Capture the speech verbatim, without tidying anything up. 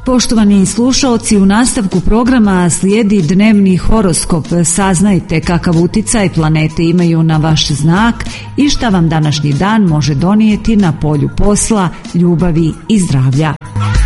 Poštovani slušaoci, u nastavku programa slijedi dnevni horoskop. Saznajte kakav uticaj planete imaju na vaš znak i šta vam današnji dan može donijeti na polju posla, ljubavi i zdravlja.